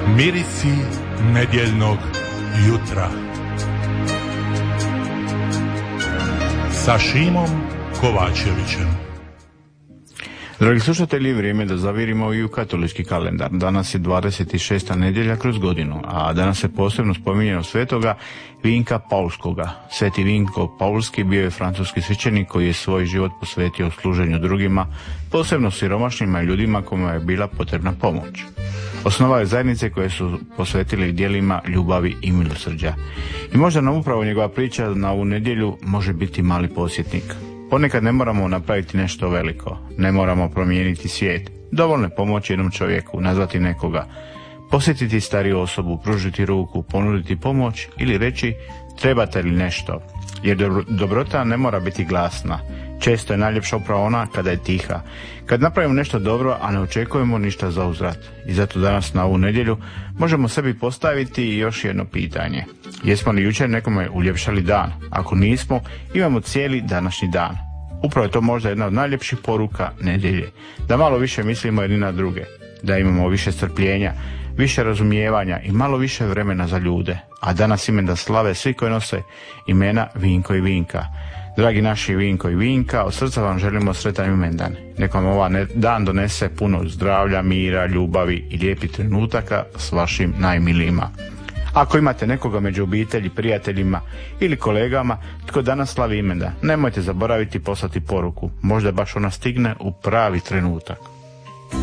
Mirisi nedjeljnog jutra sa Šimom Kovačevićem. Dragi slušatelji, vrijeme da zavirimo i u katolički kalendar. Danas je 26. nedjelja kroz godinu, a danas se posebno spominjeno svetoga Vinka Paulskoga. Sveti Vinko Paulski bio je francuski svećenik koji je svoj život posvetio služenju drugima, posebno siromašnima i ljudima kojima je bila potrebna pomoć. Osnovao je zajednice koje su posvetili djelima ljubavi i milosrđa. I možda nam upravo njegova priča na ovu nedjelju može biti mali podsjetnik. Ponekad ne moramo napraviti nešto veliko, ne moramo promijeniti svijet. Dovoljno je pomoći jednom čovjeku, nazvati nekoga, posjetiti stariju osobu, pružiti ruku, ponuditi pomoć ili reći trebate li nešto. Jer dobrota ne mora biti glasna. Često je najljepša upravo ona kada je tiha. Kad napravimo nešto dobro, a ne očekujemo ništa za uzvrat. I zato danas na ovu nedjelju možemo sebi postaviti još jedno pitanje. Jesmo li jučer nekome uljepšali dan? Ako nismo, imamo cijeli današnji dan. Upravo je to možda jedna od najljepših poruka nedjelje. Da malo više mislimo jedni na druge. Da imamo više strpljenja, više razumijevanja i malo više vremena za ljude. A danas imena slave svi koji nose imena Vinko i Vinka. Dragi naši Vinko i Vinka, od srca vam želimo sretan imendan. Nek vam ovaj dan donese puno zdravlja, mira, ljubavi i lijepih trenutaka s vašim najmilijima. Ako imate nekoga među obitelji, prijateljima ili kolegama tko danas slavi imendan, nemojte zaboraviti poslati poruku. Možda baš ona stigne u pravi trenutak.